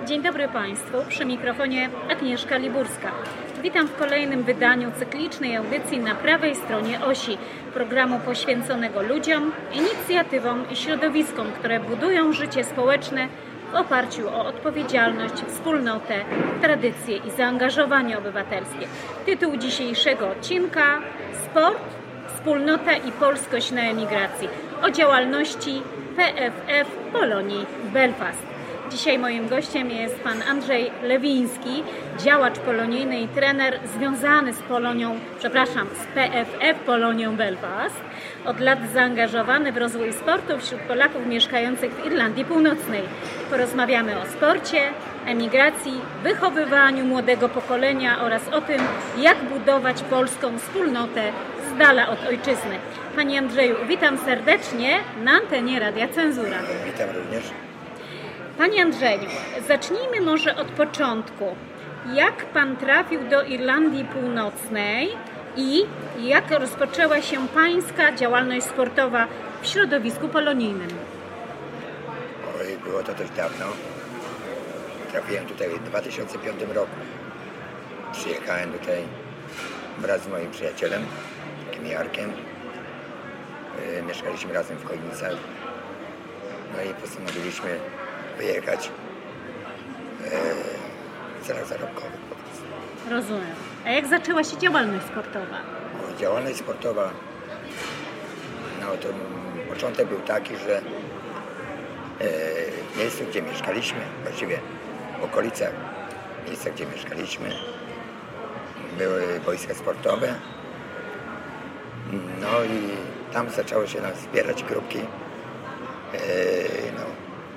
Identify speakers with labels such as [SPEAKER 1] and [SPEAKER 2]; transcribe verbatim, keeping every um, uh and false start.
[SPEAKER 1] Dzień dobry Państwu, przy mikrofonie Agnieszka Liburska. Witam w kolejnym wydaniu cyklicznej audycji Na prawej stronie osi, programu poświęconego ludziom, inicjatywom i środowiskom, które budują życie społeczne w oparciu o odpowiedzialność, wspólnotę, tradycje i zaangażowanie obywatelskie. Tytuł dzisiejszego odcinka: Sport, wspólnota i polskość na emigracji. O działalności P F F Polonii w Belfast. Dzisiaj moim gościem jest pan Andrzej Lewiński, działacz polonijny i trener związany z Polonią, przepraszam, z P F F Polonią Belfast. Od lat zaangażowany w rozwój sportu wśród Polaków mieszkających w Irlandii Północnej. Porozmawiamy o sporcie, emigracji, wychowywaniu młodego pokolenia oraz o tym, jak budować polską wspólnotę z dala od ojczyzny. Panie Andrzeju, witam serdecznie na antenie Radia Cenzura.
[SPEAKER 2] Witam również.
[SPEAKER 1] Panie Andrzeju, zacznijmy może od początku. Jak Pan trafił do Irlandii Północnej i jak rozpoczęła się Pańska działalność sportowa w środowisku polonijnym?
[SPEAKER 2] Oj, było to dość dawno. Trafiłem tutaj w dwa tysiące piątym roku. Przyjechałem tutaj wraz z moim przyjacielem, takim Jarkiem. Yy, mieszkaliśmy razem w Chojnicach. No i postanowiliśmy wyjechać yy, w celach zarobkowych po prostu.
[SPEAKER 1] Rozumiem. A jak zaczęła się działalność sportowa?
[SPEAKER 2] O, działalność sportowa, no to początek był taki, że yy, w miejscu, gdzie mieszkaliśmy, właściwie w okolicach miejsca, gdzie mieszkaliśmy, były boiska sportowe. No i tam zaczęło się nas zbierać grupki yy,